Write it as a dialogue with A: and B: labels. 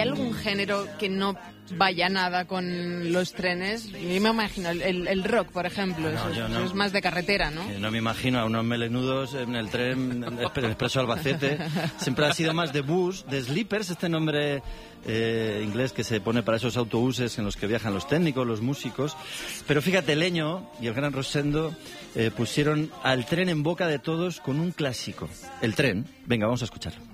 A: algún género que no vaya nada con los trenes? Yo me imagino el rock, por ejemplo. Eso es más de carretera, ¿no?
B: No me imagino a unos melenudos en el tren Expreso Albacete. Siempre ha sido más de bus, de sleepers, este nombre inglés que se pone para esos autobuses en los que viajan los técnicos, los músicos. Pero fíjate, Leño y el gran Rosendo pusieron al tren en boca de todos con un clásico. El tren. Venga, vamos a escucharlo.